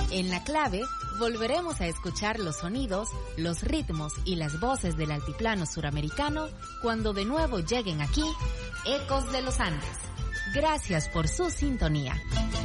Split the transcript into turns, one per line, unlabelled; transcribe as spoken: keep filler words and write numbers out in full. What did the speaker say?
En La Clave volveremos a escuchar los sonidos, los ritmos y las voces del altiplano suramericano cuando de nuevo lleguen aquí Ecos de los Andes. Gracias por su sintonía.